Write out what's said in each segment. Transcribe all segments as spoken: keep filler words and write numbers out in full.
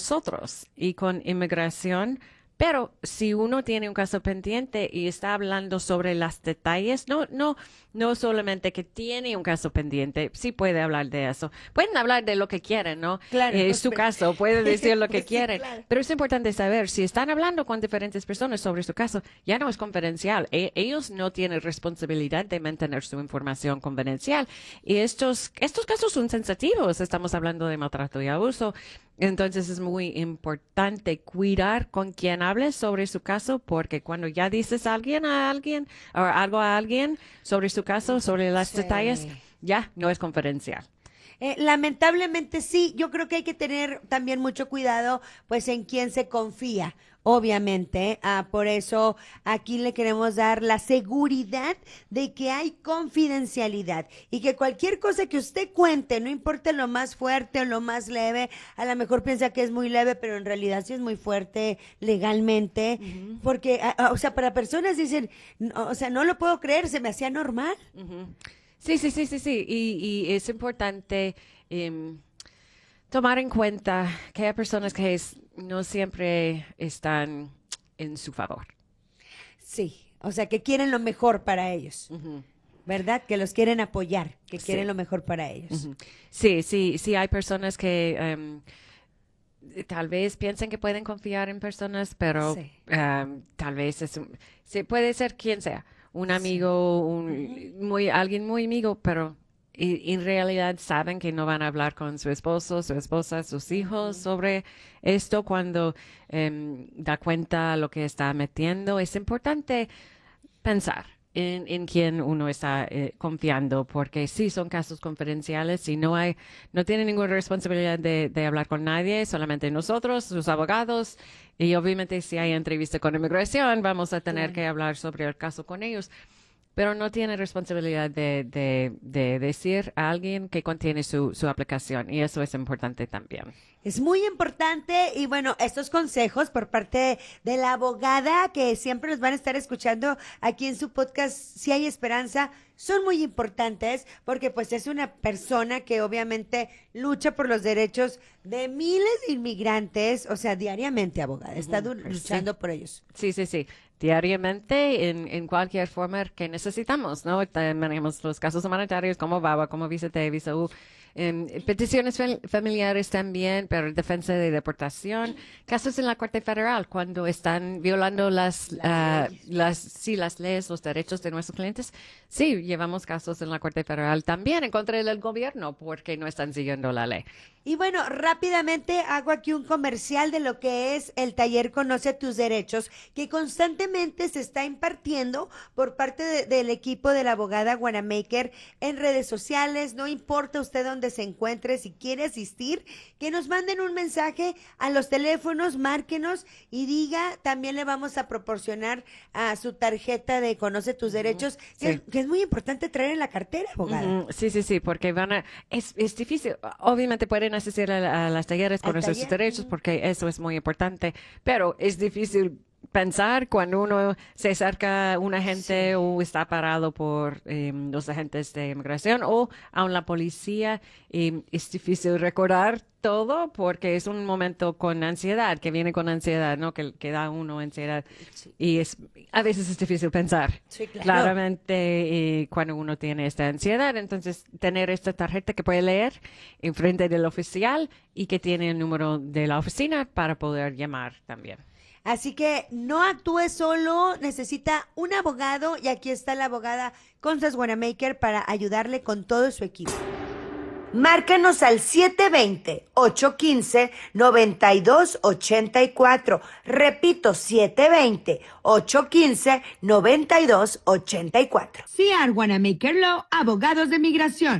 nosotros y con inmigración. Pero si uno tiene un caso pendiente y está hablando sobre los detalles, no, no, no solamente que tiene un caso pendiente, sí puede hablar de eso. Pueden hablar de lo que quieren, ¿no? Claro. Eh, su caso, puede decir lo que Sí, quieren. claro. Pero es importante saber, si están hablando con diferentes personas sobre su caso, ya no es confidencial. E- ellos no tienen responsabilidad de mantener su información confidencial. Y estos, estos casos son sensitivos. Estamos hablando de maltrato y abuso. Entonces es muy importante cuidar con quién hables sobre su caso, porque cuando ya dices a alguien a alguien o algo a alguien sobre su caso, sobre los Sí. detalles, ya no es confidencial. Eh, lamentablemente sí, yo creo que hay que tener también mucho cuidado pues en quién se confía, obviamente. Ah, por eso aquí le queremos dar la seguridad de que hay confidencialidad y que cualquier cosa que usted cuente, no importa lo más fuerte o lo más leve, a lo mejor piensa que es muy leve, pero en realidad sí es muy fuerte legalmente, Ujú, porque, ah, ah, o sea, para personas dicen, no, o sea, no lo puedo creer, se me hacía normal. ujú. Sí, sí, sí, sí, sí. Y, y es importante em, tomar en cuenta que hay personas que es- no siempre están en su favor. Sí, o sea, que quieren lo mejor para ellos. Ujú. ¿Verdad? Que los quieren apoyar, que quieren Sí. lo mejor para ellos. Ujú. Sí, sí, sí, hay personas que em, tal vez piensen que pueden confiar en personas, pero Sí, em, tal vez es un- sí, puede ser quien sea, un sí. amigo, Ujú. un, muy, alguien muy amigo, pero y- en realidad saben que no van a hablar con su esposo, su esposa, sus hijos Ujú. sobre esto cuando em, da cuenta lo que está metiendo. Es importante pensar en, en quién uno está eh, confiando, porque sí son casos confidenciales y no hay, no tiene ninguna responsabilidad de, de hablar con nadie, solamente nosotros, sus abogados, y obviamente si hay entrevista con inmigración, vamos a tener Claro. que hablar sobre el caso con ellos, pero no tiene responsabilidad de, de, de decir a alguien que contiene su, su aplicación, y eso es importante también. Es muy importante y bueno, estos consejos por parte de la abogada que siempre nos van a estar escuchando aquí en su podcast Si hay esperanza, son muy importantes porque pues es una persona que obviamente lucha por los derechos de miles de inmigrantes, o sea, diariamente abogada, está Ujú. du- Sí. luchando por ellos. Sí, sí, sí. Diariamente, en, en cualquier forma que necesitamos, ¿no? Tenemos los casos humanitarios como B A B A, como Visa T, Visa U, em, peticiones fel- familiares también, pero defensa de deportación, casos en la Corte Federal cuando están violando las, Las ah, leyes. las, sí, las leyes, los derechos de nuestros clientes. Sí, llevamos casos en la Corte Federal también en contra del gobierno porque no están siguiendo la ley. Y bueno, rápidamente hago aquí un comercial de lo que es el taller Conoce tus derechos, que constantemente se está impartiendo por parte de- del equipo de la abogada Wanamaker en redes sociales. No importa usted dónde se encuentre, si quiere asistir, que nos manden un mensaje a los teléfonos, márquenos y diga, también le vamos a proporcionar a su tarjeta de Conoce tus Ujú. derechos, que Sí. es, que es muy importante traer en la cartera, abogada, Ujú. Sí, sí, sí, porque van a, es, es difícil. Obviamente pueden asistir a, a las talleres, al conocer sus taller. derechos, Ujú. porque eso es muy importante, pero es difícil pensar cuando uno se acerca a un Sí. agente o está parado por em, los agentes de inmigración o aún la policía. em, es difícil recordar todo porque es un momento con ansiedad, que viene con ansiedad, ¿no? Que, que da uno ansiedad. Sí, Y es, a veces es difícil pensar. sí, claro. Claramente, eh, cuando uno tiene esta ansiedad, entonces tener esta tarjeta que puede leer en frente del oficial y que tiene el número de la oficina para poder llamar también. Así que no actúe solo, necesita un abogado y aquí está la abogada Constance Wanamaker para ayudarle con todo su equipo. Márcanos al siete dos cero, ocho uno cinco, nueve dos ocho cuatro. Repito, siete dos cero, ocho uno cinco, nueve dos ocho cuatro. C R Wanamaker Law, abogados de migración.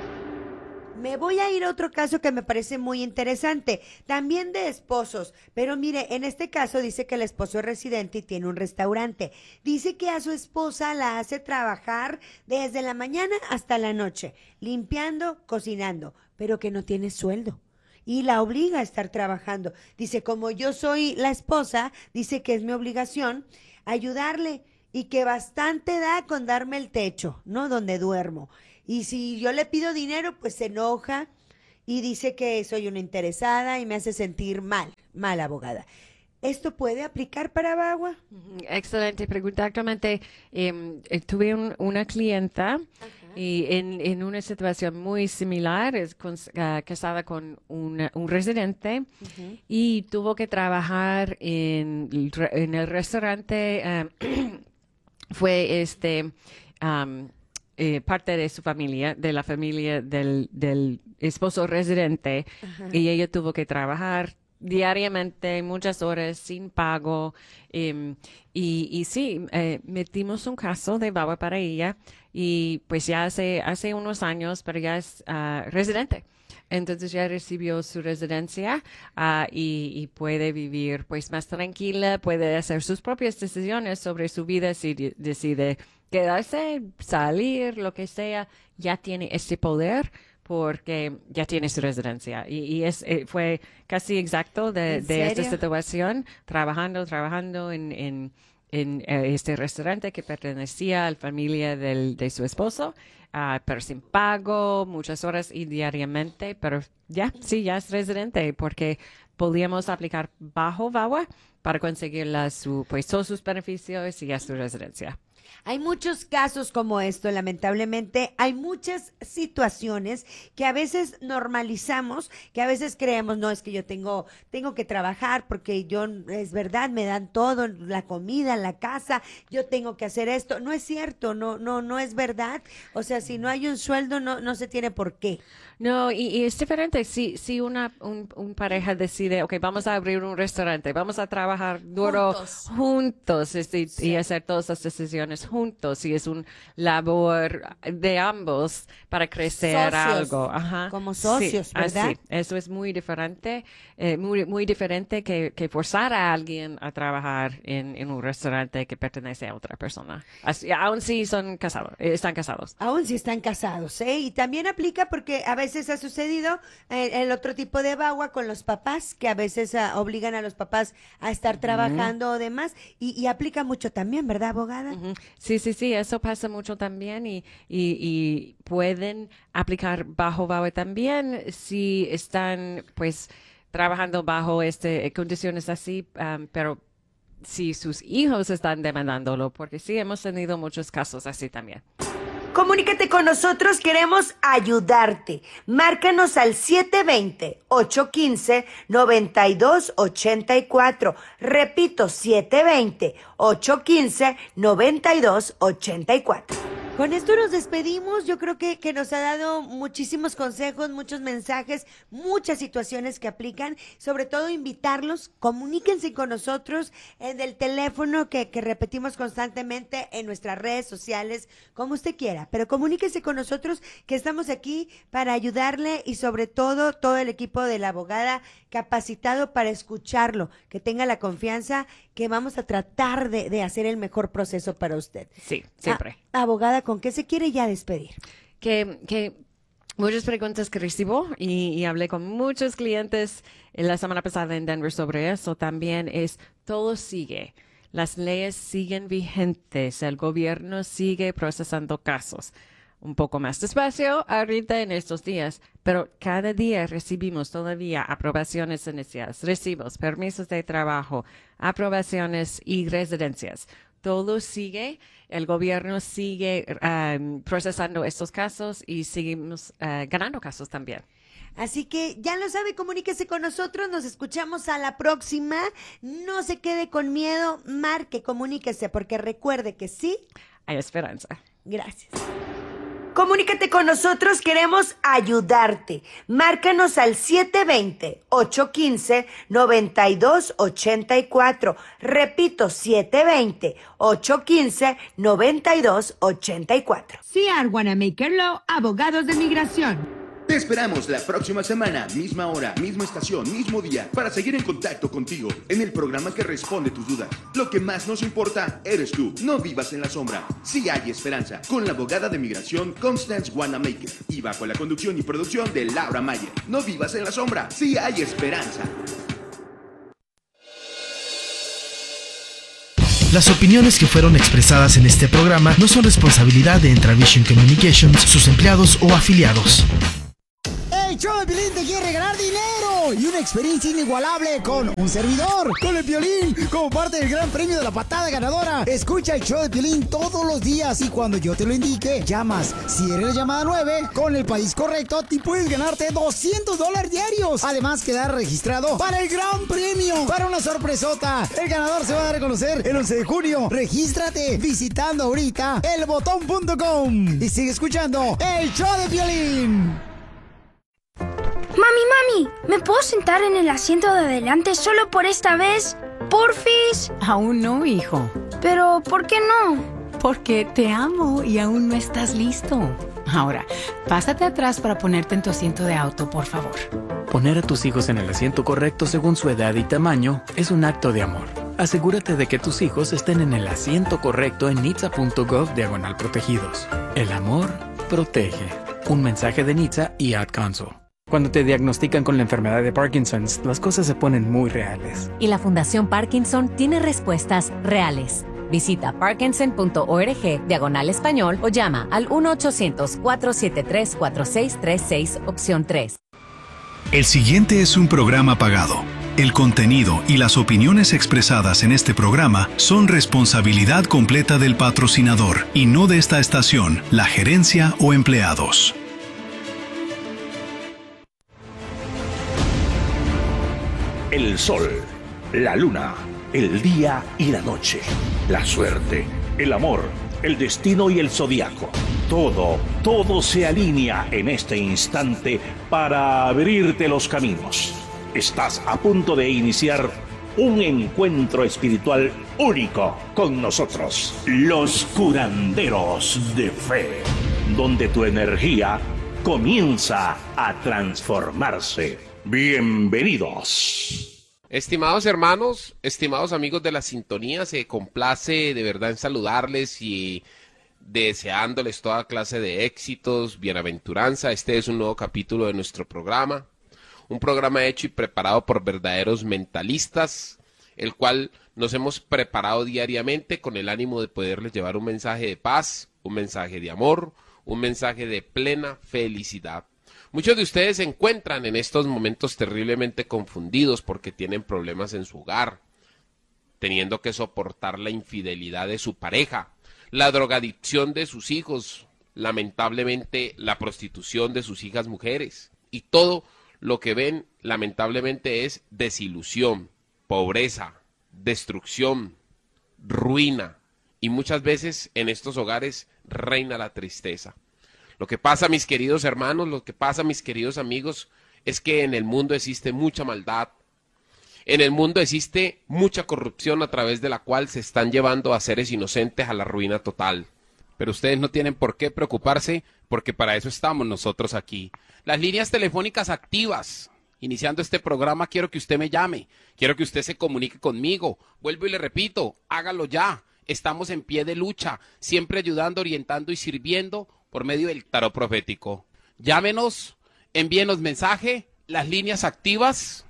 Me voy a ir a otro caso que me parece muy interesante, también de esposos, pero mire, en este caso dice que el esposo es residente y tiene un restaurante. Dice que a su esposa la hace trabajar desde la mañana hasta la noche, limpiando, cocinando, pero que no tiene sueldo. Y la obliga a estar trabajando. Dice, como yo soy la esposa, dice que es mi obligación ayudarle y que bastante da con darme el techo, ¿no? Donde duermo. Y si yo le pido dinero, pues se enoja y dice que soy una interesada y me hace sentir mal. mal, abogada. ¿Esto puede aplicar para Bagua? Excelente pregunta. Actualmente eh, eh, tuve un- una clienta y en, en una situación muy similar, es con- ah, casada con una- un residente y tuvo que trabajar en, el re- en el restaurante. ah, fue este am, eh, parte de su familia, de la familia del, del esposo residente, y ella tuvo que trabajar diariamente, muchas horas, sin pago. em, y, y sí, eh, metimos un caso de baba para ella, y pues ya hace, hace unos años, pero ya es ah, residente. Entonces ya recibió su residencia ah, y, y puede vivir pues más tranquila, puede hacer sus propias decisiones sobre su vida si de- decide quedarse, salir, lo que sea, ya tiene ese poder porque ya tiene su residencia. Y, y es, eh, fue casi exacto de, ¿En de esta serio? situación, trabajando, trabajando en, en, en eh, este restaurante que pertenecía a la familia del, de su esposo, ah, pero sin pago, muchas horas y diariamente, pero ya, sí, ya es residente porque podíamos aplicar bajo V A W A para conseguir la, su, pues, todos sus beneficios y ya su residencia. Hay muchos casos como esto, lamentablemente. Hay muchas situaciones que a veces normalizamos, que a veces creemos, no, es que yo tengo, tengo que trabajar porque yo, es verdad, me dan todo, la comida, la casa, yo tengo que hacer esto. No es cierto, no, no, no es verdad. O sea, si no hay un sueldo, no, no se tiene por qué. No, y, y es diferente si, si una un, un pareja decide, ok, vamos a abrir un restaurante, vamos a trabajar duro Juntos. juntos, es decir, Sí. y hacer todas las decisiones juntos, y es un labor de ambos para crecer Socios, algo. Ajá. como Sí, socios, ¿verdad? así. Eso es muy diferente, eh, muy, muy diferente que, que forzar a alguien a trabajar en, en un restaurante que pertenece a otra persona. Así, aun si son casados, eh, están casados. Aún si están casados, ¿eh? Y también aplica porque a veces ha sucedido eh, el otro tipo de bagua con los papás, que a veces ah, obligan a los papás a estar trabajando o demás, y, y aplica mucho también, ¿verdad, abogada? Ujú. Sí, sí, sí, eso pasa mucho también y, y, y pueden aplicar bajo V A W A también si están pues trabajando bajo este condiciones así, um, pero si sus hijos están demandándolo, porque sí hemos tenido muchos casos así también. Comunícate con nosotros, queremos ayudarte. Márcanos al siete dos cero, ocho uno cinco, nueve dos ocho cuatro. Repito, siete dos cero, ocho uno cinco, nueve dos ocho cuatro. Con esto nos despedimos. Yo creo que, que nos ha dado muchísimos consejos, muchos mensajes, muchas situaciones que aplican. Sobre todo invitarlos, comuníquense con nosotros en el teléfono que, que repetimos constantemente en nuestras redes sociales, como usted quiera. Pero comuníquense con nosotros que estamos aquí para ayudarle y sobre todo todo el equipo de la abogada capacitado para escucharlo, que tenga la confianza que vamos a tratar de, de hacer el mejor proceso para usted. Sí, siempre. Ah, abogada, ¿con qué se quiere ya despedir? Que, que muchas preguntas que recibo y, y hablé con muchos clientes la semana pasada en Denver sobre eso también es todo sigue. Las leyes siguen vigentes, el gobierno sigue procesando casos. Un poco más despacio ahorita en estos días, pero cada día recibimos todavía aprobaciones iniciales, recibos, permisos de trabajo, aprobaciones y residencias. Todo sigue, el gobierno sigue um, procesando estos casos y seguimos uh, ganando casos también. Así que ya lo sabe, comuníquese con nosotros, nos escuchamos a la próxima. No se quede con miedo, marque, comuníquese, porque recuerde que sí. Hay esperanza. Gracias. Comunícate con nosotros, queremos ayudarte. Márcanos al siete dos cero, ocho uno cinco, nueve dos ocho cuatro. Repito, siete dos cero, ocho uno cinco, nueve dos ocho cuatro. C R Wanamaker Law, abogados de migración. Te esperamos la próxima semana, misma hora, misma estación, mismo día, para seguir en contacto contigo en el programa que responde tus dudas. Lo que más nos importa eres tú. No vivas en la sombra. Sí hay esperanza. Con la abogada de migración Constance Wanamaker y bajo la conducción y producción de Laura Mayer. No vivas en la sombra. Sí hay esperanza. Las opiniones que fueron expresadas en este programa no son responsabilidad de Entravision Communications, sus empleados o afiliados. ¡Hey, show de Piolín te quiere regalar dinero y una experiencia inigualable con un servidor, con el Piolín, como parte del gran premio de la patada ganadora. Escucha el show de Piolín todos los días y cuando yo te lo indique, llamas. Si eres la llamada nueve, con el país correcto, te puedes ganarte doscientos dólares diarios. Además, quedar registrado para el gran premio, para una sorpresota. El ganador se va a dar a conocer el once de junio. Regístrate visitando ahorita el botón punto com y sigue escuchando el show de Piolín. Mami, mami, ¿me puedo sentar en el asiento de adelante solo por esta vez? ¿Porfis? Aún no, hijo. ¿Pero por qué no? Porque te amo y aún no estás listo. Ahora, pásate atrás para ponerte en tu asiento de auto, por favor. Poner a tus hijos en el asiento correcto según su edad y tamaño es un acto de amor. Asegúrate de que tus hijos estén en el asiento correcto en nitsa punto gov diagonal protegidos. El amor protege. Un mensaje de Nitsa y Ad Council. Cuando te diagnostican con la enfermedad de Parkinson, las cosas se ponen muy reales. Y la Fundación Parkinson tiene respuestas reales. Visita parkinson punto org diagonal español o llama al uno ochocientos, cuatro siete tres, cuatro seis tres seis, opción tres. El siguiente es un programa pagado. El contenido y las opiniones expresadas en este programa son responsabilidad completa del patrocinador y no de esta estación, la gerencia o empleados. El sol, la luna, el día y la noche, la suerte, el amor, el destino y el zodiaco. Todo, todo se alinea en este instante para abrirte los caminos. Estás a punto de iniciar un encuentro espiritual único con nosotros, los curanderos de fe, donde tu energía comienza a transformarse. Bienvenidos. Estimados hermanos, estimados amigos de la sintonía, se complace de verdad en saludarles y deseándoles toda clase de éxitos, bienaventuranza. Este es un nuevo capítulo de nuestro programa, un programa hecho y preparado por verdaderos mentalistas, el cual nos hemos preparado diariamente con el ánimo de poderles llevar un mensaje de paz, un mensaje de amor, un mensaje de plena felicidad. Muchos de ustedes se encuentran en estos momentos terriblemente confundidos porque tienen problemas en su hogar, teniendo que soportar la infidelidad de su pareja, la drogadicción de sus hijos, lamentablemente la prostitución de sus hijas mujeres, y todo lo que ven lamentablemente es desilusión, pobreza, destrucción, ruina, y muchas veces en estos hogares reina la tristeza. Lo que pasa, mis queridos hermanos, lo que pasa, mis queridos amigos, es que en el mundo existe mucha maldad. En el mundo existe mucha corrupción a través de la cual se están llevando a seres inocentes a la ruina total. Pero ustedes no tienen por qué preocuparse, porque para eso estamos nosotros aquí. Las líneas telefónicas activas. Iniciando este programa, quiero que usted me llame. Quiero que usted se comunique conmigo. Vuelvo y le repito, hágalo ya. Estamos en pie de lucha, siempre ayudando, orientando y sirviendo por medio del tarot profético. Llámenos, envíenos mensaje, las líneas activas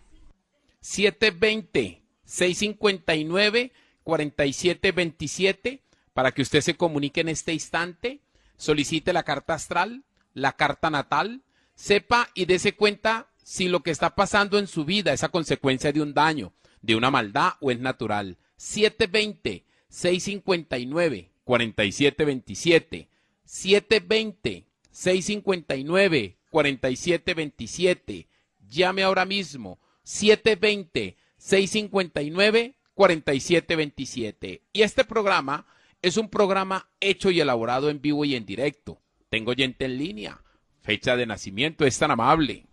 siete dos cero, seis cinco nueve, cuatro siete dos siete para que usted se comunique en este instante, solicite la carta astral, la carta natal, sepa y dése cuenta si lo que está pasando en su vida es a consecuencia de un daño, de una maldad o es natural. siete dos cero, seis cinco nueve, cuatro siete dos siete siete dos cero, seis cinco nueve, cuatro siete dos siete. Llame ahora mismo. siete dos cero, seis cinco nueve, cuatro siete dos siete. Y este programa es un programa hecho y elaborado en vivo y en directo. Tengo oyente en línea. Fecha de nacimiento, es tan amable.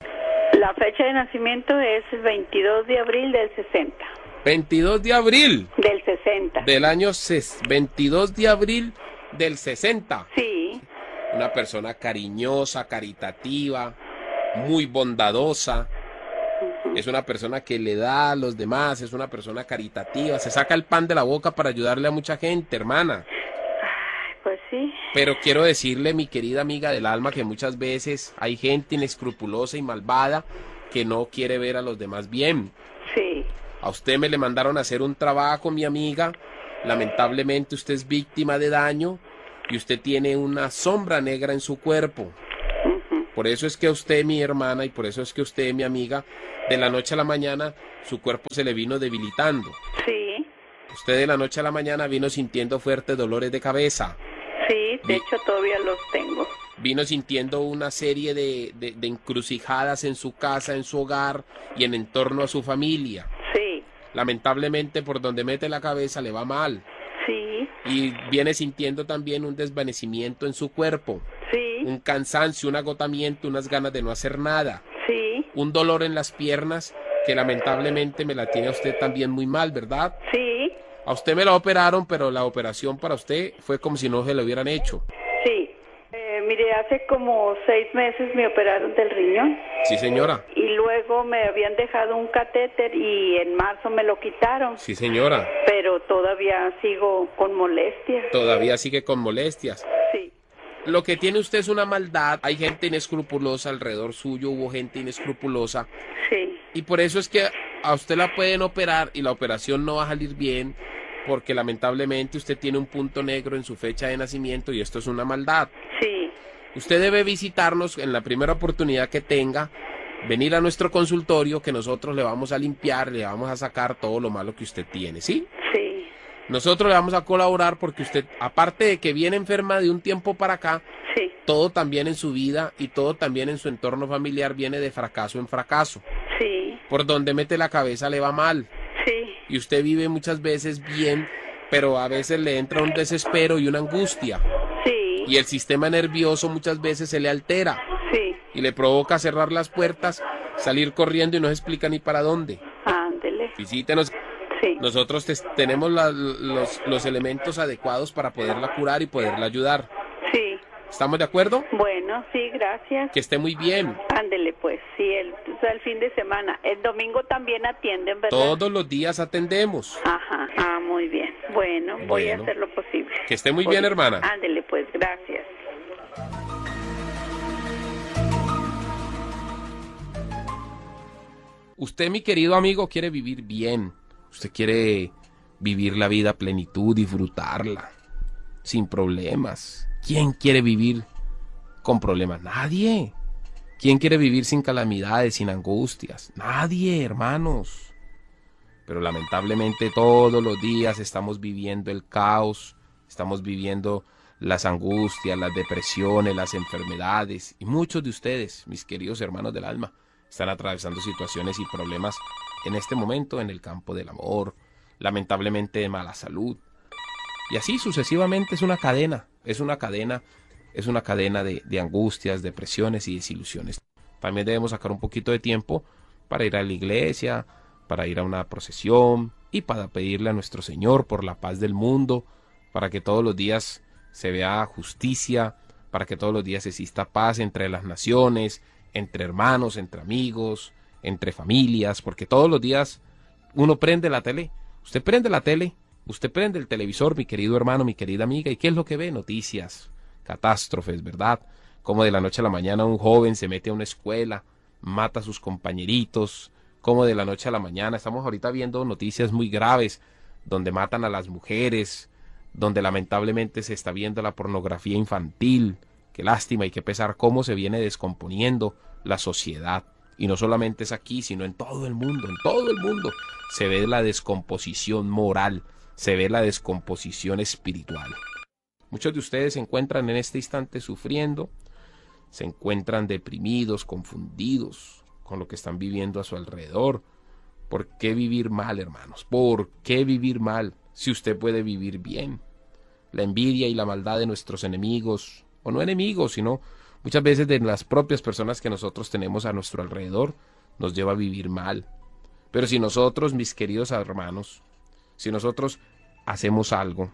La fecha de nacimiento es el veintidós de abril del sesenta. veintidós de abril. Del sesenta. Del año ses veintidós de abril del sesenta. Sí. Una persona cariñosa, caritativa, muy bondadosa. Uh-huh. Es una persona que le da a los demás, es una persona caritativa, se saca el pan de la boca para ayudarle a mucha gente, hermana. Ay, pues sí. Pero quiero decirle, mi querida amiga del alma, que muchas veces hay gente inescrupulosa y malvada que no quiere ver a los demás bien. Sí. A usted me le mandaron a hacer un trabajo, mi amiga. Lamentablemente usted es víctima de daño y usted tiene una sombra negra en su cuerpo. Uh-huh. Por eso es que a usted, mi hermana, y por eso es que usted, mi amiga, de la noche a la mañana, su cuerpo se le vino debilitando. Sí. Usted de la noche a la mañana vino sintiendo fuertes dolores de cabeza. Sí, de Vi- hecho todavía los tengo. Vino sintiendo una serie de, de, de encrucijadas en su casa, en su hogar y en entorno a su familia. Sí. Lamentablemente, por donde mete la cabeza le va mal. Sí. Y viene sintiendo también un desvanecimiento en su cuerpo. Sí. Un cansancio, un agotamiento, unas ganas de no hacer nada. Sí. Un dolor en las piernas que lamentablemente me la tiene a usted también muy mal, ¿verdad? Sí. A usted me la operaron, pero la operación para usted fue como si no se la hubieran hecho. Sí. Eh, mire, hace como seis meses me operaron del riñón. Sí, señora. Y luego me habían dejado un catéter y en marzo me lo quitaron. Sí, señora. Pero todavía sigo con molestias. Todavía sigue con molestias. Sí. Lo que tiene usted es una maldad. Hay gente inescrupulosa alrededor suyo, hubo gente inescrupulosa. Sí. Y por eso es que a usted la pueden operar y la operación no va a salir bien, porque lamentablemente usted tiene un punto negro en su fecha de nacimiento y esto es una maldad. Sí. Usted debe visitarnos en la primera oportunidad que tenga, venir a nuestro consultorio que nosotros le vamos a limpiar, le vamos a sacar todo lo malo que usted tiene, ¿sí? Sí. Nosotros le vamos a colaborar porque usted, aparte de que viene enferma de un tiempo para acá, sí. todo también en su vida y todo también en su entorno familiar viene de fracaso en fracaso. Sí. Por donde mete la cabeza le va mal. Sí. Y usted vive muchas veces bien, pero a veces le entra un desespero y una angustia. Sí. Y el sistema nervioso muchas veces se le altera. Sí. Y le provoca cerrar las puertas, salir corriendo y no se explica ni para dónde. Ándele. Visítenos. Sí. Nosotros te- tenemos la- los, los elementos adecuados para poderla curar y poderla ayudar. Sí. ¿Estamos de acuerdo? Bueno, sí, gracias. Que esté muy bien. Ándele, pues, sí, el, o sea, el fin de semana. El domingo también atienden, ¿verdad? Todos los días atendemos. Ajá, ah, muy bien. Bueno, voy Bueno. a hacer lo posible. Que esté muy Voy- bien, hermana. Ándele, pues, gracias. Usted, mi querido amigo, quiere vivir bien. Usted quiere vivir la vida a plenitud, disfrutarla, sin problemas. ¿Quién quiere vivir con problemas? Nadie. ¿Quién quiere vivir sin calamidades, sin angustias? Nadie, hermanos. Pero lamentablemente todos los días estamos viviendo el caos, estamos viviendo las angustias, las depresiones, las enfermedades. Y muchos de ustedes, mis queridos hermanos del alma, están atravesando situaciones y problemas en este momento en el campo del amor, lamentablemente de mala salud. Y así sucesivamente es una cadena, es una cadena, es una cadena de, de angustias, depresiones y desilusiones. También debemos sacar un poquito de tiempo para ir a la iglesia, para ir a una procesión y para pedirle a nuestro Señor por la paz del mundo, para que todos los días se vea justicia, para que todos los días exista paz entre las naciones, entre hermanos, entre amigos, entre familias, porque todos los días uno prende la tele, usted prende la tele, usted prende el televisor, mi querido hermano, mi querida amiga, ¿y qué es lo que ve? Noticias, catástrofes, ¿verdad? Como de la noche a la mañana un joven se mete a una escuela, mata a sus compañeritos, como de la noche a la mañana, estamos ahorita viendo noticias muy graves, donde matan a las mujeres, donde lamentablemente se está viendo la pornografía infantil. Qué lástima y qué pesar cómo se viene descomponiendo la sociedad. Y no solamente es aquí, sino en todo el mundo, en todo el mundo se ve la descomposición moral, se ve la descomposición espiritual. Muchos de ustedes se encuentran en este instante sufriendo, se encuentran deprimidos, confundidos con lo que están viviendo a su alrededor. ¿Por qué vivir mal, hermanos? ¿Por qué vivir mal si usted puede vivir bien? La envidia y la maldad de nuestros enemigos, o no enemigos, sino muchas veces de las propias personas que nosotros tenemos a nuestro alrededor, nos lleva a vivir mal. Pero si nosotros, mis queridos hermanos, si nosotros hacemos algo,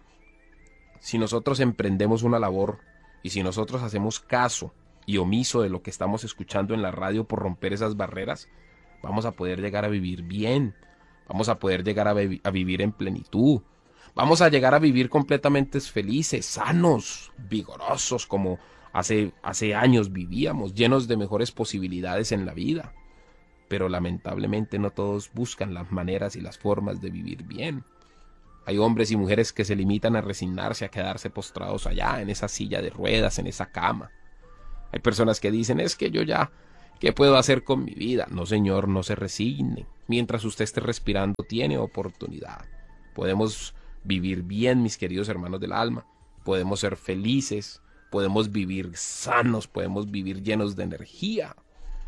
si nosotros emprendemos una labor, y si nosotros hacemos caso y omiso de lo que estamos escuchando en la radio por romper esas barreras, vamos a poder llegar a vivir bien, vamos a poder llegar a, vi- a vivir en plenitud, vamos a llegar a vivir completamente felices, sanos, vigorosos, como hace, hace años vivíamos, llenos de mejores posibilidades en la vida. Pero lamentablemente no todos buscan las maneras y las formas de vivir bien. Hay hombres y mujeres que se limitan a resignarse, a quedarse postrados allá, en esa silla de ruedas, en esa cama. Hay personas que dicen, es que yo ya, ¿qué puedo hacer con mi vida? No, señor, no se resigne. Mientras usted esté respirando, tiene oportunidad. Podemos vivir bien, mis queridos hermanos del alma. Podemos ser felices, podemos vivir sanos, podemos vivir llenos de energía.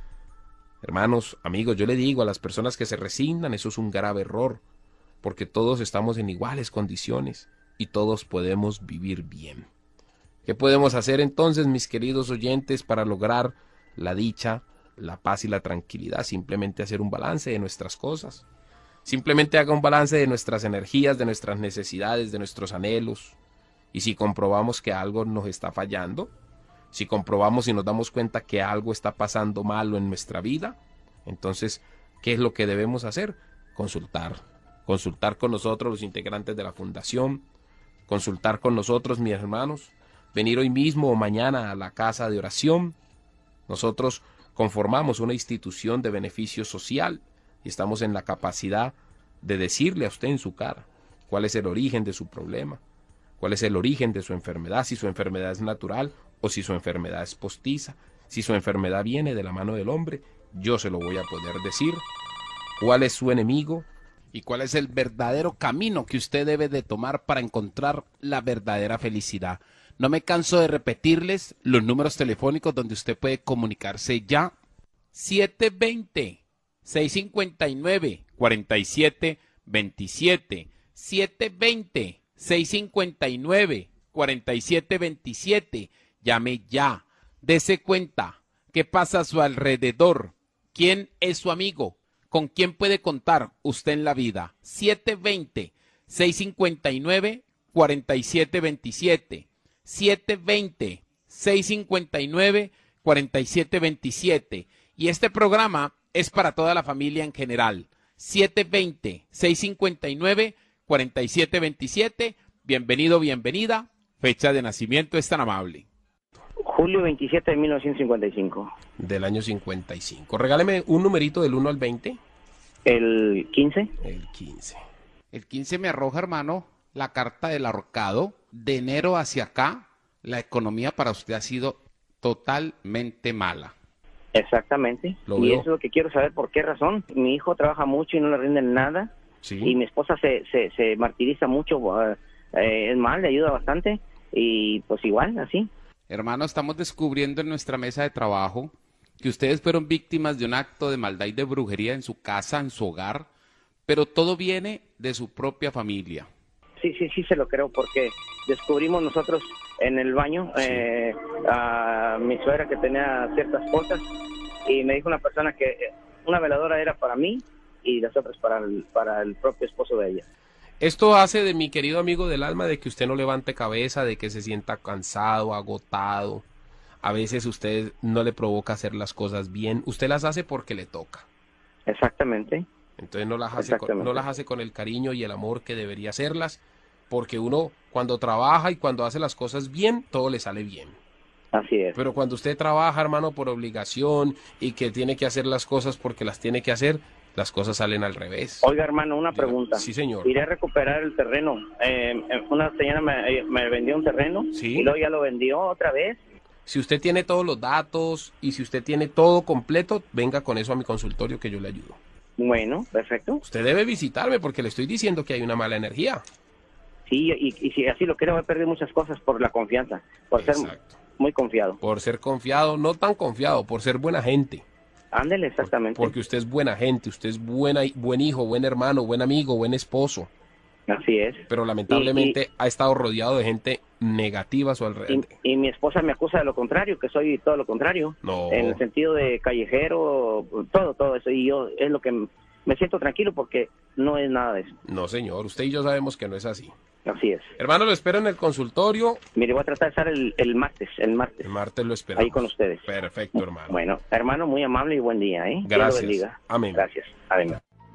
Hermanos, amigos, yo le digo a las personas que se resignan, eso es un grave error, porque todos estamos en iguales condiciones y todos podemos vivir bien. ¿Qué podemos hacer entonces, mis queridos oyentes, para lograr la dicha, la paz y la tranquilidad? Simplemente hacer un balance de nuestras cosas. Simplemente haga un balance de nuestras energías, de nuestras necesidades, de nuestros anhelos. Y si comprobamos que algo nos está fallando, si comprobamos y nos damos cuenta que algo está pasando malo en nuestra vida, entonces, ¿qué es lo que debemos hacer? Consultar. Consultar con nosotros, los integrantes de la fundación. Consultar con nosotros, mis hermanos. Venir hoy mismo o mañana a la casa de oración. Nosotros conformamos una institución de beneficio social y estamos en la capacidad de decirle a usted en su cara cuál es el origen de su problema, cuál es el origen de su enfermedad, si su enfermedad es natural o si su enfermedad es postiza, si su enfermedad viene de la mano del hombre, yo se lo voy a poder decir. ¿Cuál es su enemigo? ¿Y cuál es el verdadero camino que usted debe de tomar para encontrar la verdadera felicidad? No me canso de repetirles los números telefónicos donde usted puede comunicarse ya. siete dos cero, seis cinco nueve, cuatro siete dos siete. siete dos cero, seis cinco nueve, cuatro siete dos siete. Llame ya. Dese cuenta. ¿Qué pasa a su alrededor? ¿Quién es su amigo? ¿Con quién puede contar usted en la vida? siete dos cero, seis cinco nueve, cuatro siete dos siete. siete dos cero, seis cinco nueve, cuatro siete dos siete. Y este programa es para toda la familia en general. siete dos cero, seis cinco nueve, cuatro siete dos siete. Bienvenido, bienvenida. Fecha de nacimiento es tan amable. Julio veintisiete de mil novecientos cincuenta y cinco. Del año cincuenta y cinco. Regáleme un numerito del uno al veinte. El quince. El quince. El quince me arroja, hermano, la carta del ahorcado. De enero hacia acá, la economía para usted ha sido totalmente mala. Exactamente. Lo y veo. eso es lo que quiero saber, ¿por qué razón? Mi hijo trabaja mucho y no le rinden nada. Sí. Y mi esposa se, se, se martiriza mucho, uh, eh, es mal, le ayuda bastante. Y pues igual, así. Hermano, estamos descubriendo en nuestra mesa de trabajo que ustedes fueron víctimas de un acto de maldad y de brujería en su casa, en su hogar, pero todo viene de su propia familia. Sí, sí, sí se lo creo, porque descubrimos nosotros en el baño Sí. eh, a mi suegra que tenía ciertas cosas y me dijo una persona que eh, una veladora era para mí y las otras para el, para el propio esposo de ella. Esto hace de mi querido amigo del alma de que usted no levante cabeza, de que se sienta cansado, agotado. A veces usted no le provoca hacer las cosas bien. Usted las hace porque le toca. Exactamente. Entonces no las hace con, no las hace con el cariño y el amor que debería hacerlas, porque uno cuando trabaja y cuando hace las cosas bien, todo le sale bien. Así es. Pero cuando usted trabaja, hermano, por obligación y que tiene que hacer las cosas porque las tiene que hacer, las cosas salen al revés. Oiga, hermano, una pregunta. Sí, señor. Iré a recuperar el terreno. Eh, una señora me, me vendió un terreno Sí. y luego ya lo vendió otra vez. Si usted tiene todos los datos y si usted tiene todo completo, venga con eso a mi consultorio que yo le ayudo. Bueno, perfecto. Usted debe visitarme porque le estoy diciendo que hay una mala energía. Sí, y, y si así lo quiero, he perdido muchas cosas por la confianza, por ser muy confiado. Por ser confiado, no tan confiado, por ser buena gente. Ándele, exactamente. Porque usted es buena gente, usted es buena, buen hijo, buen hermano, buen amigo, buen esposo. Así es. Pero lamentablemente Y- y- ha estado rodeado de gente negativa a su alrededor. Y, y mi esposa me acusa de lo contrario, que soy todo lo contrario. No. En el sentido de callejero, todo, todo eso. Y yo es lo que m- me siento tranquilo porque no es nada de eso. No, señor, usted y yo sabemos que no es así. Así es. Hermano, lo espero en el consultorio. Mire, voy a tratar de estar el, el martes, el martes. El martes lo esperamos. Ahí con ustedes. Perfecto, hermano. Bueno, hermano, muy amable y buen día, ¿eh? Dios lo Gracias. bendiga. Amén. Gracias. Amén.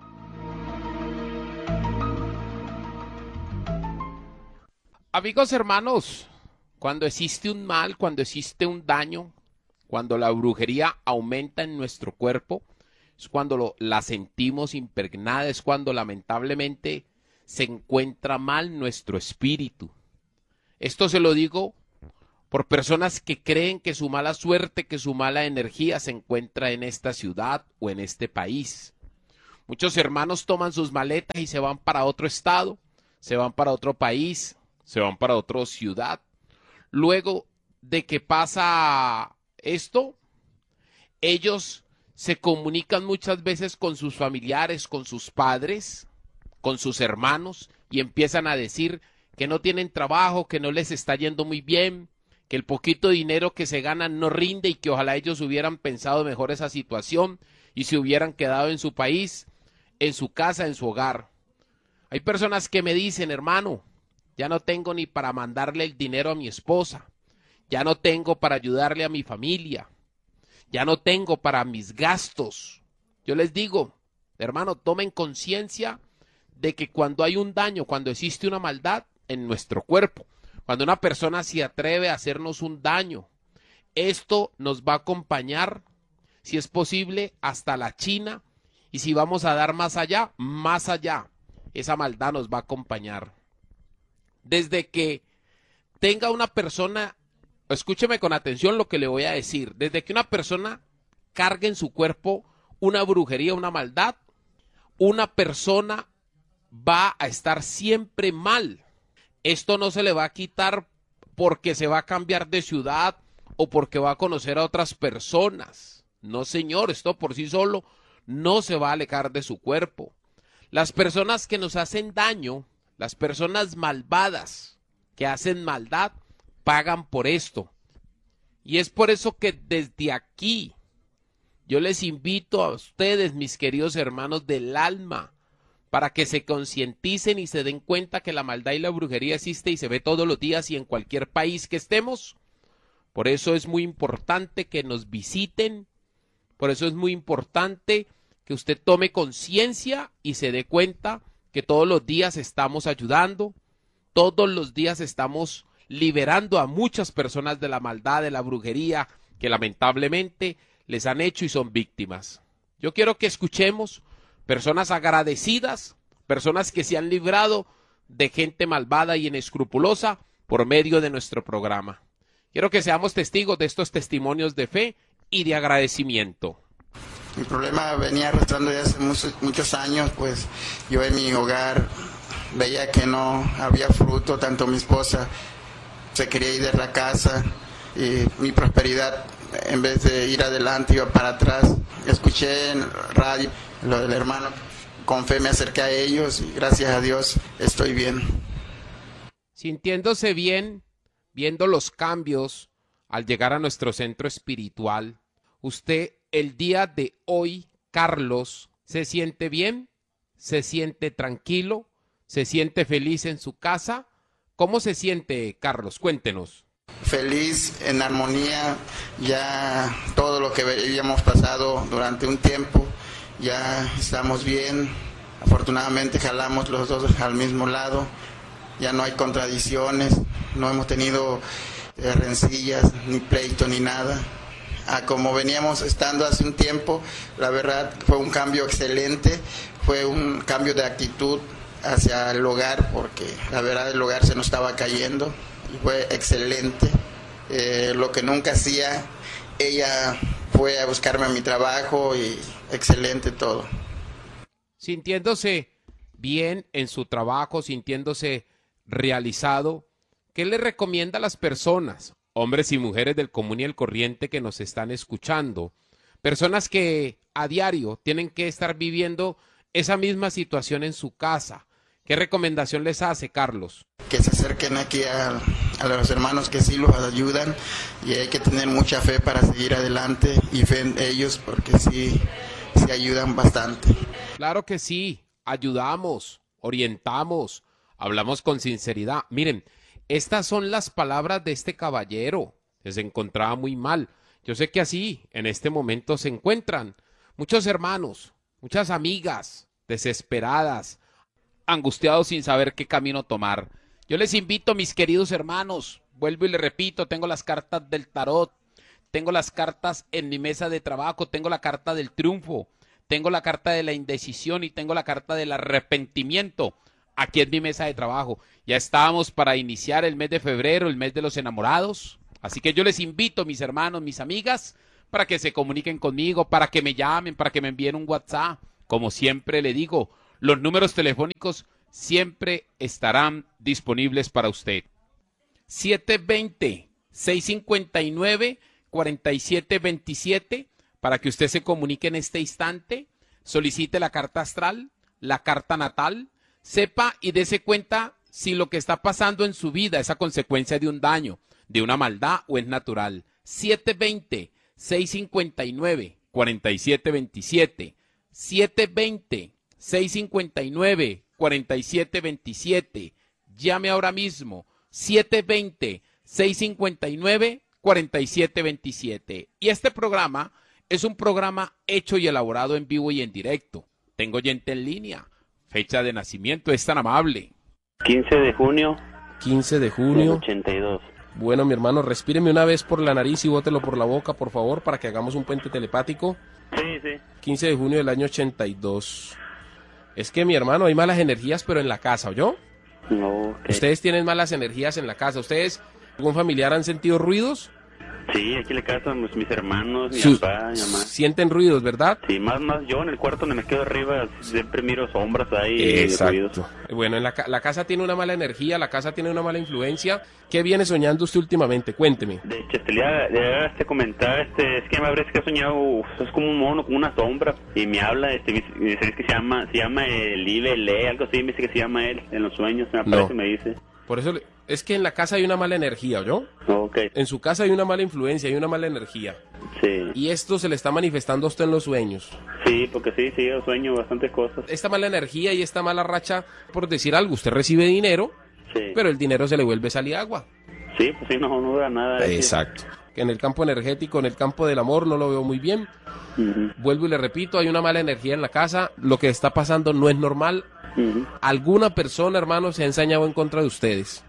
Amigos hermanos, cuando existe un mal, cuando existe un daño, cuando la brujería aumenta en nuestro cuerpo, es cuando lo, la sentimos impregnada, es cuando lamentablemente se encuentra mal nuestro espíritu. Esto se lo digo por personas que creen que su mala suerte, que su mala energía se encuentra en esta ciudad o en este país. Muchos hermanos toman sus maletas y se van para otro estado, se van para otro país, se van para otra ciudad. Luego de que pasa esto, ellos se comunican muchas veces con sus familiares, con sus padres, con sus hermanos, y empiezan a decir que no tienen trabajo, que no les está yendo muy bien, que el poquito dinero que se ganan no rinde y que ojalá ellos hubieran pensado mejor esa situación y se hubieran quedado en su país, en su casa, en su hogar. Hay personas que me dicen, hermano, ya no tengo ni para mandarle el dinero a mi esposa, ya no tengo para ayudarle a mi familia, ya no tengo para mis gastos. Yo les digo, hermano, tomen conciencia de que cuando hay un daño, cuando existe una maldad en nuestro cuerpo, cuando una persona se atreve a hacernos un daño, esto nos va a acompañar, si es posible, hasta la China, y si vamos a dar más allá, más allá, esa maldad nos va a acompañar. Desde que tenga una persona, escúcheme con atención lo que le voy a decir, desde que una persona cargue en su cuerpo una brujería, una maldad, una persona va a estar siempre mal. Esto no se le va a quitar porque se va a cambiar de ciudad o porque va a conocer a otras personas. No, señor, esto por sí solo no se va a alejar de su cuerpo. Las personas que nos hacen daño, las personas malvadas que hacen maldad, pagan por esto. Y es por eso que desde aquí yo les invito a ustedes, mis queridos hermanos del alma, para que se concienticen y se den cuenta que la maldad y la brujería existe y se ve todos los días y en cualquier país que estemos. Por eso es muy importante que nos visiten, por eso es muy importante que usted tome conciencia y se dé cuenta que todos los días estamos ayudando, todos los días estamos liberando a muchas personas de la maldad, de la brujería, que lamentablemente les han hecho y son víctimas. Yo quiero que escuchemos personas agradecidas, personas que se han librado de gente malvada y inescrupulosa por medio de nuestro programa. Quiero que seamos testigos de estos testimonios de fe y de agradecimiento. Mi problema venía arrastrando ya hace muchos, muchos años, pues yo en mi hogar veía que no había fruto, tanto mi esposa se quería ir de la casa y mi prosperidad en vez de ir adelante iba para atrás. Escuché en radio lo del hermano, con fe me acerqué a ellos y gracias a Dios estoy bien. Sintiéndose bien, viendo los cambios al llegar a nuestro centro espiritual, usted el día de hoy, Carlos, ¿se siente bien? ¿Se siente tranquilo? ¿Se siente feliz en su casa? ¿Cómo se siente, Carlos? Cuéntenos. Feliz, en armonía, ya todo lo que habíamos pasado durante un tiempo, ya estamos bien, afortunadamente jalamos los dos al mismo lado, ya no hay contradicciones, no hemos tenido eh, rencillas, ni pleito, ni nada. A como veníamos estando hace un tiempo, la verdad fue un cambio excelente, fue un cambio de actitud hacia el hogar, porque la verdad el hogar se nos estaba cayendo y fue excelente. Eh, lo que nunca hacía, ella fue a buscarme a mi trabajo y excelente todo. Sintiéndose bien en su trabajo, sintiéndose realizado, ¿qué le recomienda a las personas, hombres y mujeres del común y el corriente que nos están escuchando? Personas que a diario tienen que estar viviendo esa misma situación en su casa. ¿Qué recomendación les hace, Carlos? Que se acerquen aquí a, a los hermanos que sí los ayudan y hay que tener mucha fe para seguir adelante y fe en ellos porque sí, sí ayudan bastante. Claro que sí, ayudamos, orientamos, hablamos con sinceridad. Miren, estas son las palabras de este caballero que se encontraba muy mal. Yo sé que así en este momento se encuentran muchos hermanos, muchas amigas desesperadas, angustiados sin saber qué camino tomar. Yo les invito, mis queridos hermanos, vuelvo y les repito, tengo las cartas del tarot, tengo las cartas en mi mesa de trabajo, tengo la carta del triunfo, tengo la carta de la indecisión y tengo la carta del arrepentimiento. Aquí en mi mesa de trabajo. Ya estábamos para iniciar el mes de febrero, el mes de los enamorados. Así que yo les invito, mis hermanos, mis amigas, para que se comuniquen conmigo, para que me llamen, para que me envíen un WhatsApp. Como siempre le digo, los números telefónicos siempre estarán disponibles para usted. siete dos cero, seis cinco nueve, cuatro siete dos siete, para que usted se comunique en este instante, solicite la carta astral, la carta natal, sepa y dése cuenta si lo que está pasando en su vida es a consecuencia de un daño, de una maldad o es natural. siete dos cero, seis cinco nueve, cuatro siete dos siete, siete dos cero, seis cinco nueve, cuatro siete dos siete. Llame ahora mismo, siete dos cero, seis cinco nueve, cuatro siete dos siete. Y este programa es un programa hecho y elaborado en vivo y en directo. Tengo oyente en línea. Fecha de nacimiento, es tan amable. quince de junio. quince de junio. Del ochenta y dos. Bueno, mi hermano, respíreme una vez por la nariz y bótelo por la boca, por favor, para que hagamos un puente telepático. Sí, sí. quince de junio del año ochenta y dos. Es que, mi hermano, hay malas energías, pero en la casa, ¿oyó? No, okay. Ustedes tienen malas energías en la casa. ¿Ustedes, algún familiar, han sentido ruidos? Sí, aquí en la casa, mis, mis hermanos, mi Su- papá, mi mamá. Sienten ruidos, ¿verdad? Sí, más, más yo en el cuarto donde me quedo arriba, siempre miro sombras ahí. y ruidos. Exacto. Bueno, en la, ca- la casa tiene una mala energía, la casa tiene una mala influencia. ¿Qué viene soñando usted últimamente? Cuénteme. De hecho, este, le, le este comentar, este, es que me parece que ha soñado, uf, es como un mono, como una sombra, y me habla, este, me me dice que se llama, se llama el Ibe, Le, algo así, me dice que se llama él, en los sueños, me aparece No. y me dice. Por eso, le- es que en la casa hay una mala energía, ¿oyó? Okay. En su casa hay una mala influencia, hay una mala energía. Sí. Y esto se le está manifestando a usted en los sueños. Sí, porque sí, sí, yo sueño bastantes cosas. Esta mala energía y esta mala racha, por decir algo, usted recibe dinero, Sí. pero el dinero se le vuelve salir agua. Sí, pues sí, no, no dura nada. Exacto. En el campo energético, en el campo del amor, no lo veo muy bien. Ujú. Vuelvo y le repito, hay una mala energía en la casa, lo que está pasando no es normal. Ujú. Alguna persona, hermano, se ha ensañado en contra de ustedes.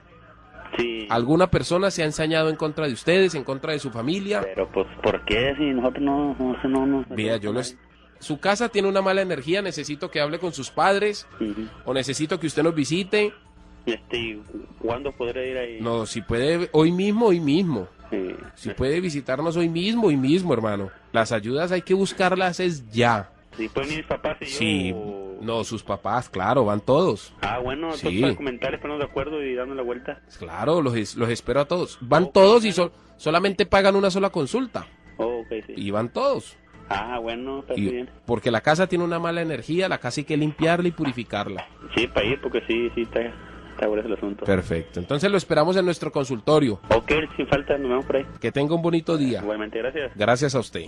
Sí. Alguna persona se ha ensañado en contra de ustedes, en contra de su familia. Pero pues, ¿por qué? Si nosotros no, no, sé, no, no. Mira, yo les... Su casa tiene una mala energía, necesito que hable con sus padres, Ujú. o necesito que usted nos visite. Este, ¿cuándo podré ir ahí? No, si puede, hoy mismo, hoy mismo. Sí. Si puede visitarnos hoy mismo, hoy mismo, hermano. Las ayudas hay que buscarlas es ya. Sí, pueden ir mis papás y yo. Sí, no, sus papás, claro, van todos. Ah, bueno, entonces Sí. para comentar, ponernos de acuerdo y dando la vuelta. Claro, los, es- los espero a todos. Van todos y so- solamente pagan una sola consulta. Oh, ok, sí. Y van todos. Ah, bueno, está Y- bien. porque la casa tiene una mala energía, la casa hay que limpiarla y purificarla. Sí, para ir, porque sí, sí, está, está bueno el asunto. Perfecto. Entonces lo esperamos en nuestro consultorio. Ok, sin falta, nos vemos por ahí. Que tenga un bonito día. Igualmente, gracias. Gracias a usted.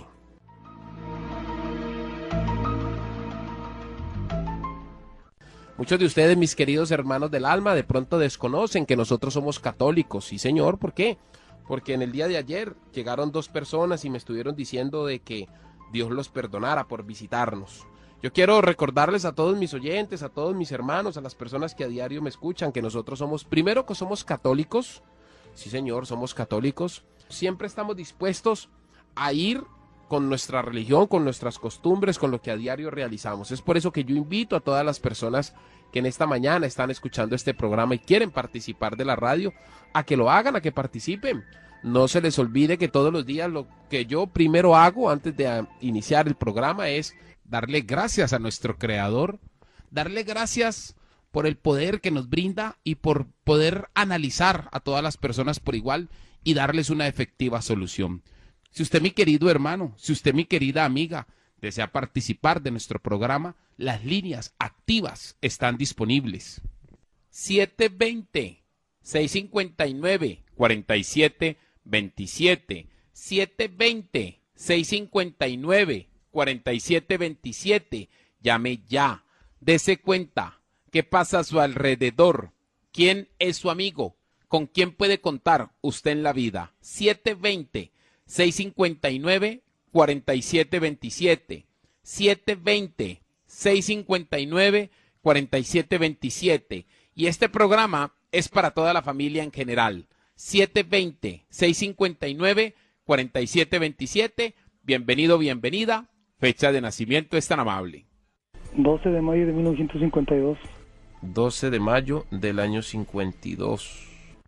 Muchos de ustedes, mis queridos hermanos del alma, de pronto desconocen que nosotros somos católicos. Sí, señor, ¿por qué? Porque en el día de ayer llegaron dos personas y me estuvieron diciendo de que Dios los perdonara por visitarnos. Yo quiero recordarles a todos mis oyentes, a todos mis hermanos, a las personas que a diario me escuchan, que nosotros somos, primero que somos católicos. Sí, señor, somos católicos. Siempre estamos dispuestos a ir con nuestra religión, con nuestras costumbres, con lo que a diario realizamos. Es por eso que yo invito a todas las personas que en esta mañana están escuchando este programa y quieren participar de la radio, a que lo hagan, a que participen. No se les olvide que todos los días lo que yo primero hago antes de ah, iniciar el programa es darle gracias a nuestro Creador, darle gracias por el poder que nos brinda y por poder analizar a todas las personas por igual y darles una efectiva solución. Si usted, mi querido hermano, si usted, mi querida amiga, desea participar de nuestro programa, las líneas activas están disponibles. siete dos cero, seis cinco nueve, cuatro siete dos siete, siete dos cero, seis cinco nueve, cuatro siete dos siete. Llame ya. Dese cuenta qué pasa a su alrededor. ¿Quién es su amigo? ¿Con quién puede contar usted en la vida? siete dos cero, seis cinco nueve, cuatro siete dos siete, siete dos cero, seis cinco nueve, cuatro siete dos siete. Y este programa es para toda la familia en general. siete dos cero, seis cinco nueve, cuatro siete dos siete. Bienvenido, bienvenida. Fecha de nacimiento es tan amable. doce de mayo de mil novecientos cincuenta y dos. doce de mayo del año cincuenta y dos.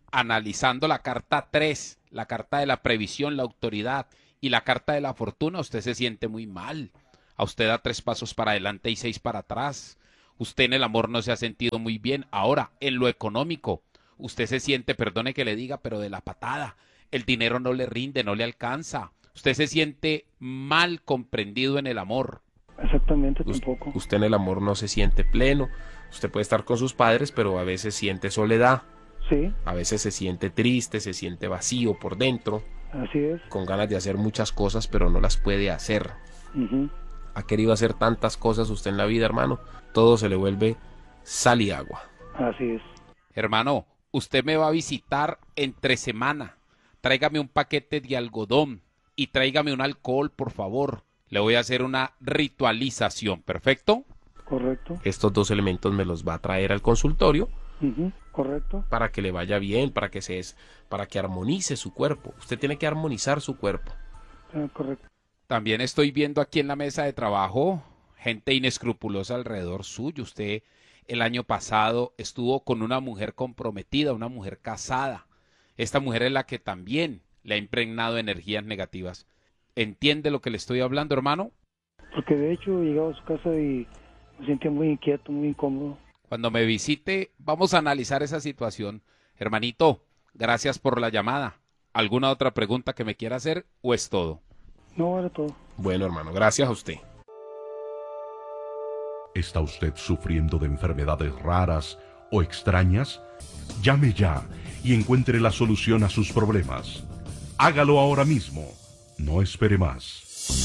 analizando la carta tres, la carta de la previsión, la autoridad y la carta de la fortuna, usted se siente muy mal. A usted da tres pasos para adelante y seis para atrás. Usted en el amor no se ha sentido muy bien. Ahora, en lo económico, usted se siente, perdone que le diga, pero de la patada. El dinero no le rinde, no le alcanza. Usted se siente mal comprendido en el amor. Exactamente, tampoco. Usted en el amor no se siente pleno. Usted puede estar con sus padres, pero a veces siente soledad. Sí. A veces se siente triste, se siente vacío por dentro. Así es. Con ganas de hacer muchas cosas, pero no las puede hacer. Uh-huh. Ha querido hacer tantas cosas usted en la vida, hermano. Todo se le vuelve sal y agua. Así es. Hermano, usted me va a visitar entre semana. Tráigame un paquete de algodón y tráigame un alcohol, por favor. Le voy a hacer una ritualización, ¿perfecto? Correcto. Estos dos elementos me los va a traer al consultorio. Uh-huh. Correcto. Para que le vaya bien, para que se es, para que armonice su cuerpo. Usted tiene que armonizar su cuerpo. Ah, correcto. También estoy viendo aquí en la mesa de trabajo gente inescrupulosa alrededor suyo. Usted el año pasado estuvo con una mujer comprometida, una mujer casada. Esta mujer es la que también le ha impregnado energías negativas. ¿Entiende lo que le estoy hablando, hermano? Porque de hecho llegaba a su casa y me sentía muy inquieto, muy incómodo. Cuando me visite, vamos a analizar esa situación. Hermanito, gracias por la llamada. ¿Alguna otra pregunta que me quiera hacer o es todo? No, era todo. Bueno, hermano, gracias a usted. ¿Está usted sufriendo de enfermedades raras o extrañas? Llame ya y encuentre la solución a sus problemas. Hágalo ahora mismo. No espere más.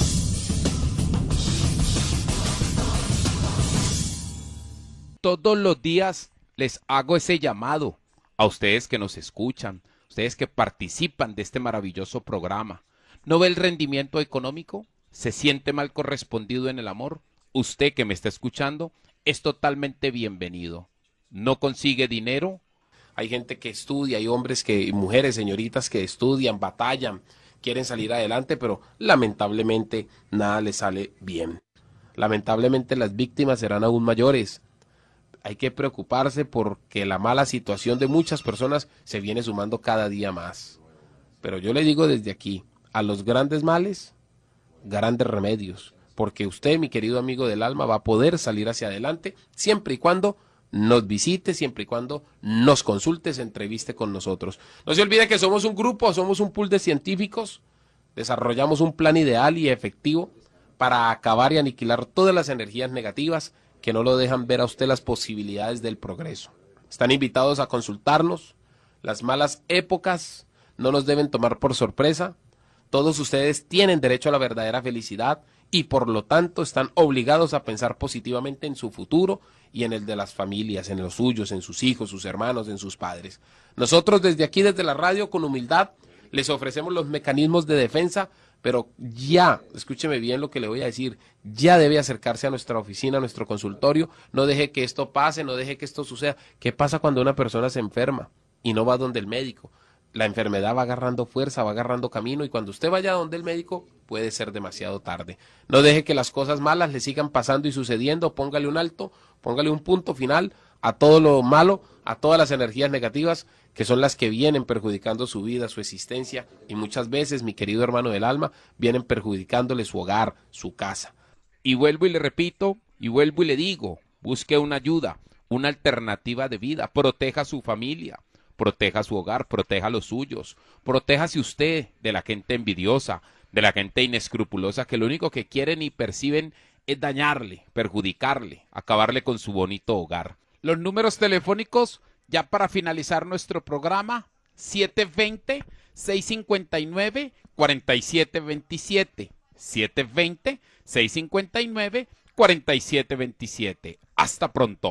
Todos los días les hago ese llamado a ustedes que nos escuchan, ustedes que participan de este maravilloso programa. ¿No ve el rendimiento económico? ¿Se siente mal correspondido en el amor? Usted que me está escuchando es totalmente bienvenido. ¿No consigue dinero? Hay gente que estudia, hay hombres que, y mujeres, señoritas que estudian, batallan, quieren salir adelante, pero lamentablemente nada les sale bien. Lamentablemente las víctimas serán aún mayores. Hay que preocuparse porque la mala situación de muchas personas se viene sumando cada día más. Pero yo le digo desde aquí, a los grandes males, grandes remedios, porque usted, mi querido amigo del alma, va a poder salir hacia adelante siempre y cuando nos visite, siempre y cuando nos consulte, se entreviste con nosotros. No se olvide que somos un grupo, somos un pool de científicos, desarrollamos un plan ideal y efectivo para acabar y aniquilar todas las energías negativas que no lo dejan ver a usted las posibilidades del progreso. Están invitados a consultarnos. Las malas épocas no nos deben tomar por sorpresa. Todos ustedes tienen derecho a la verdadera felicidad y por lo tanto están obligados a pensar positivamente en su futuro y en el de las familias, en los suyos, en sus hijos, sus hermanos, en sus padres. Nosotros desde aquí, desde la radio, con humildad, les ofrecemos los mecanismos de defensa, pero ya, escúcheme bien lo que le voy a decir, ya debe acercarse a nuestra oficina, a nuestro consultorio, no deje que esto pase, no deje que esto suceda. ¿Qué pasa cuando una persona se enferma y no va donde el médico? La enfermedad va agarrando fuerza, va agarrando camino y cuando usted vaya donde el médico puede ser demasiado tarde. No deje que las cosas malas le sigan pasando y sucediendo, póngale un alto, póngale un punto final a todo lo malo, a todas las energías negativas que son las que vienen perjudicando su vida, su existencia y muchas veces, mi querido hermano del alma, vienen perjudicándole su hogar, su casa. Y vuelvo y le repito, y vuelvo y le digo, busque una ayuda, una alternativa de vida, proteja a su familia. Proteja su hogar, proteja a los suyos, protéjase usted de la gente envidiosa, de la gente inescrupulosa que lo único que quieren y perciben es dañarle, perjudicarle, acabarle con su bonito hogar. Los números telefónicos, ya para finalizar nuestro programa, siete dos cero, seis cinco nueve, cuatro siete dos siete, siete dos cero, seis cinco nueve, cuatro siete dos siete. Hasta pronto.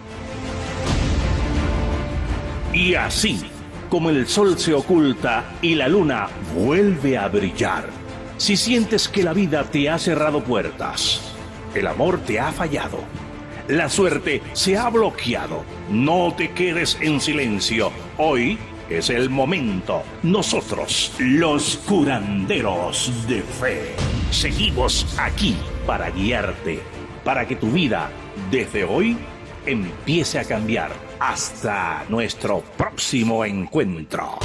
Y así, como el sol se oculta y la luna vuelve a brillar, si sientes que la vida te ha cerrado puertas, el amor te ha fallado, la suerte se ha bloqueado, no te quedes en silencio. Hoy es el momento. Nosotros, los curanderos de fe, seguimos aquí para guiarte, para que tu vida, desde hoy, empiece a cambiar. Hasta nuestro próximo encuentro.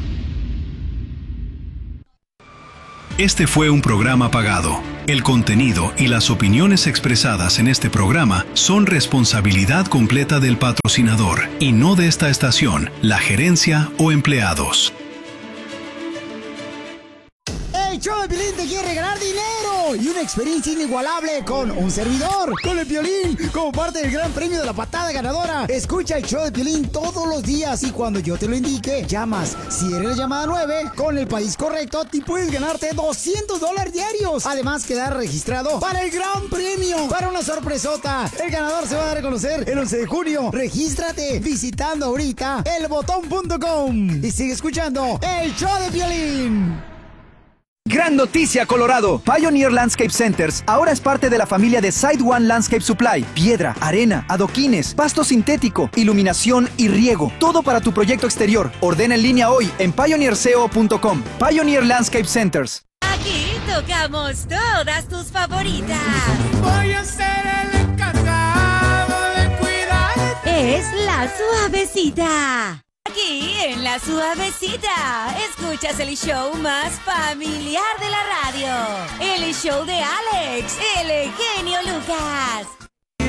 Este fue un programa pagado. El contenido y las opiniones expresadas en este programa son responsabilidad completa del patrocinador y no de esta estación, la gerencia o empleados. El show de Piolín te quiere regalar dinero y una experiencia inigualable con un servidor, con el Piolín, como parte del gran premio de la patada ganadora. Escucha el show de Piolín todos los días y cuando yo te lo indique, llamas. Si eres la llamada nueve, con el país correcto, te puedes ganarte doscientos dólares diarios. Además, quedar registrado para el gran premio, para una sorpresota. El ganador se va a dar a conocer el once de junio. Regístrate visitando ahorita el botón punto com y sigue escuchando el show de Piolín. Gran noticia, Colorado. Pioneer Landscape Centers ahora es parte de la familia de Side One Landscape Supply. Piedra, arena, adoquines, pasto sintético, iluminación y riego. Todo para tu proyecto exterior. Ordena en línea hoy en pioneer c o punto com. Pioneer Landscape Centers. Aquí tocamos todas tus favoritas. Voy a ser el encargado de cuidar. Es La Suavecita. Aquí en La Suavecita, escuchas el show más familiar de la radio. El show de Alex, el genio Lucas.